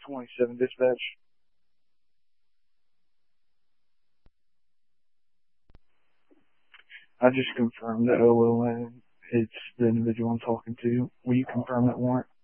27 dispatch. I just confirmed the OLN. It's the individual I'm talking to. Will you confirm that warrant?